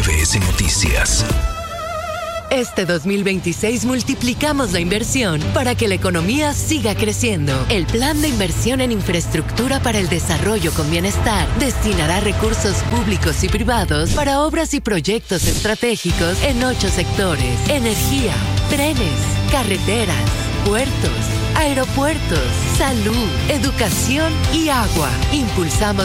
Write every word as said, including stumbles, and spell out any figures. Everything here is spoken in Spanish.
M B S Noticias. Este dos mil veintiséis multiplicamos la inversión para que la economía siga creciendo. El Plan de Inversión en Infraestructura para el Desarrollo con Bienestar destinará recursos públicos y privados para obras y proyectos estratégicos en ocho sectores: energía, trenes, carreteras, puertos, aeropuertos, salud, educación y agua. Impulsamos